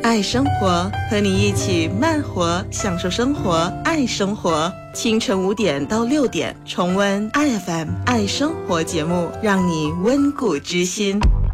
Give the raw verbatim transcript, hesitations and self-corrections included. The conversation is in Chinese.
爱生活，和你一起慢活，享受生活，爱生活。清晨五点到六点，重温 I F M 爱生活节目，让你温故知新。